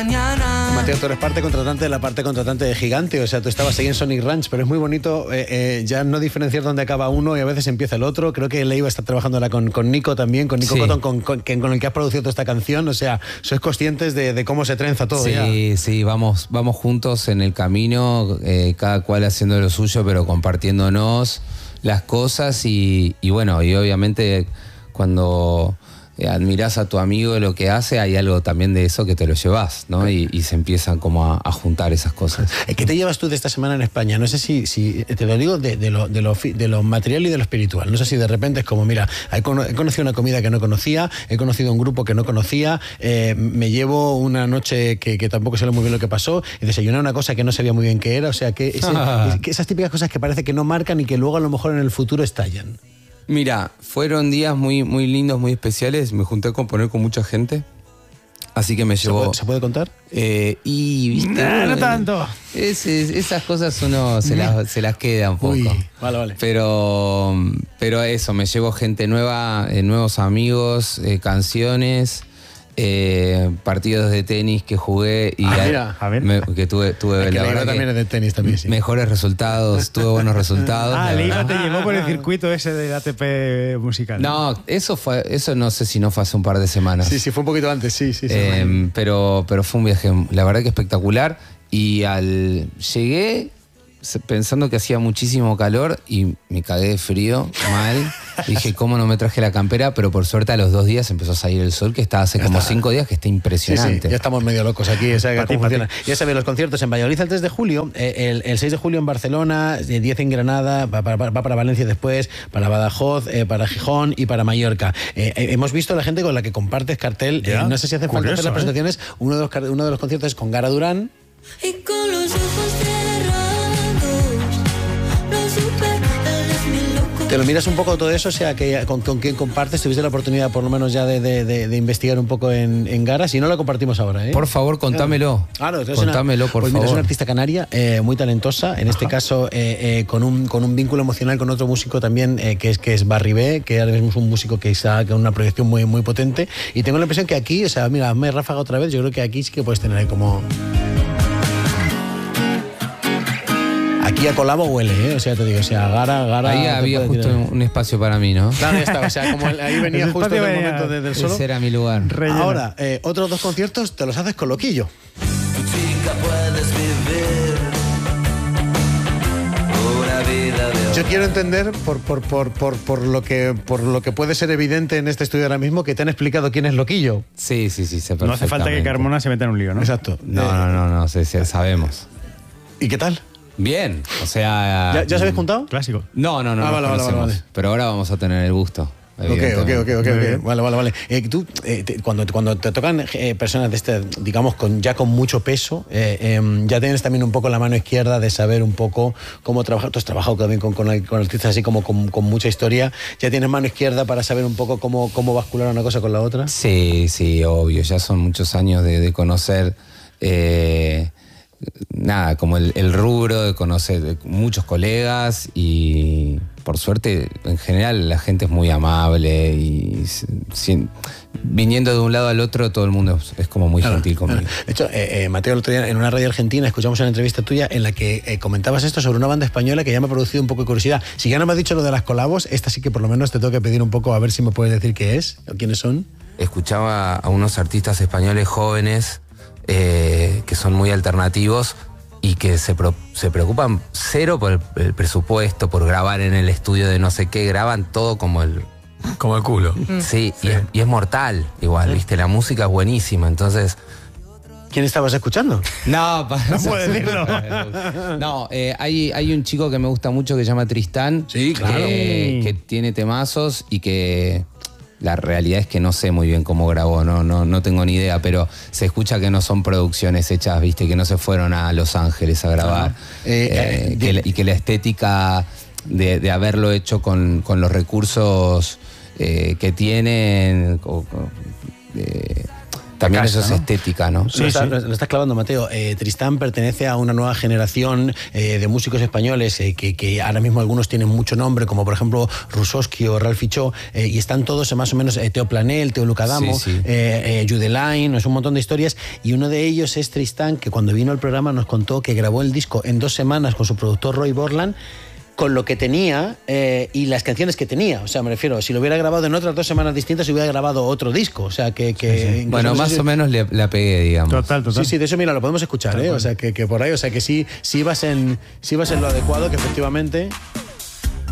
mañana. Mateo, tú eres parte contratante de la parte contratante de Gigante, o sea, tú estabas ahí en Sonic Ranch, pero es muy bonito ya no diferenciar dónde acaba uno y a veces empieza el otro. Creo que Leiva está trabajándola con Nico también, con Nico Cotton, con el que has producido toda esta canción, o sea, sois conscientes de cómo se trenza todo. Sí, vamos juntos en el camino, cada cual haciendo lo suyo, pero compartiéndonos las cosas y bueno, y obviamente cuando admirás a tu amigo lo que hace, hay algo también de eso que te lo llevas, ¿no? Y se empiezan como a juntar esas cosas. ¿Qué te llevas tú de esta semana en España? No sé si te lo digo de lo material y de lo espiritual. No sé si de repente es como, mira, he conocido una comida que no conocía, he conocido un grupo que no conocía, me llevo una noche que tampoco sé muy bien lo que pasó, y desayuné una cosa que no sabía muy bien qué era, o sea, que esas típicas cosas que parece que no marcan y que luego a lo mejor en el futuro estallan. Mira, fueron días muy, muy lindos, muy especiales. Me junté a componer con mucha gente. Así que me llevó... ¿Se puede contar? ¿Viste? No tanto. Esas cosas uno se las queda un poco. Uy, vale. Pero eso, me llevo gente nueva, nuevos amigos, canciones, partidos de tenis que jugué y a ver. que tuve la verdad también es de tenis también, sí. Mejores resultados, tuve buenos resultados. Leiva te llevó por el circuito ese del ATP musical. No, eso no sé si no fue hace un par de semanas. Sí, fue un poquito antes, sí. Pero fue un viaje, la verdad que espectacular. Y llegué pensando que hacía muchísimo calor y me cagué de frío, mal. Dije, ¿cómo no me traje la campera? Pero por suerte a los 2 días empezó a salir el sol, que está hace como 5 días, que está impresionante. Sí, ya estamos medio locos aquí, cómo funciona. Ya sabéis, los conciertos en Valladolid el 3 de julio, el 6 de julio en Barcelona, 10 en Granada, va para Valencia después, para Badajoz, para Gijón y para Mallorca. Hemos visto a la gente con la que compartes cartel, no sé si hace falta hacer las presentaciones, uno de los conciertos es con Gara Durán. Y con los ojos ¿Te lo miras un poco todo eso? O sea, que ¿con quién compartes? ¿Tuviste la oportunidad por lo menos ya de investigar un poco en Gara? Si no, lo compartimos ahora, ¿eh? Por favor, contámelo. Claro, contámelo, por favor. Es una artista canaria, muy talentosa, en este caso con un vínculo emocional con otro músico también, que es Barry B, que ahora mismo es un músico que saca una proyección muy, muy potente. Y tengo la impresión que aquí, o sea, mira, me he ráfaga otra vez, yo creo que aquí sí que puedes tener ahí como... Aquí a colabo huele, ¿eh? O sea, te digo, o sea, Gara... Ahí había justo un espacio para mí, ¿no? Claro, ya está, o sea, como ahí venía justo en el momento del solo. Ese era mi lugar. Relleno. Ahora, otros 2 conciertos te los haces con Loquillo. chica puedes vivir una vida de... Yo quiero entender, por lo que puede ser evidente en este estudio ahora mismo, que te han explicado quién es Loquillo. Sí, sé perfectamente. No hace falta que Carmona se meta en un lío, ¿no? Exacto. No, sabemos. ¿Y qué tal? Bien, o sea... ¿Ya se habéis juntado? Clásico. No, vale. Pero ahora vamos a tener el gusto. Ok. Vale. Tú, cuando te tocan personas de este, digamos, ya con mucho peso, ya tienes también un poco la mano izquierda de saber un poco cómo trabajar. Tú has trabajado también con artistas así como con mucha historia. ¿Ya tienes mano izquierda para saber un poco cómo bascular una cosa con la otra? Sí, obvio. Ya son muchos años de conocer... como el rubro, de conocer muchos colegas y por suerte en general la gente es muy amable y viniendo de un lado al otro todo el mundo es como muy gentil conmigo. De hecho, Mateo, el otro día en una radio argentina escuchamos una entrevista tuya en la que comentabas esto sobre una banda española que ya me ha producido un poco de curiosidad. Si ya no me has dicho lo de las colabos, esta sí que por lo menos te tengo que pedir un poco a ver si me puedes decir qué es o quiénes son. Escuchaba a unos artistas españoles jóvenes que son muy alternativos y que se preocupan cero por el presupuesto, por grabar en el estudio de no sé qué, graban todo como el culo. Sí. Y es mortal igual, ¿viste? La música es buenísima, entonces... ¿Quién estabas escuchando? No puedes decirlo. No, hay un chico que me gusta mucho que se llama Tristán. Sí, claro. Que tiene temazos y que... La realidad es que no sé muy bien cómo grabó, no tengo ni idea, pero se escucha que no son producciones hechas, viste, que no se fueron a Los Ángeles a grabar. Y que la estética de haberlo hecho con los recursos que tienen, También casta, eso es ¿no? estética, ¿no? Lo estás clavando, Mateo. Tristán pertenece a una nueva generación de músicos españoles que ahora mismo algunos tienen mucho nombre, como por ejemplo Rusowski o Ralph Fichó, y están todos más o menos Teo Planel, Teo Lucadamo, Sí, sí. Judeline, es un montón de historias, y uno de ellos es Tristán, que cuando vino al programa nos contó que grabó el disco en 2 semanas con su productor Roy Borland, con lo que tenía y las canciones que tenía. O sea, me refiero, si lo hubiera grabado en otras 2 semanas distintas, hubiera grabado otro disco. O sea, que Bueno, no sé más si- o menos la pegué, digamos. Total. Sí, sí, de eso, mira, lo podemos escuchar, ¿eh? O sea, que por ahí, o sea, que sí ibas en lo adecuado, que efectivamente...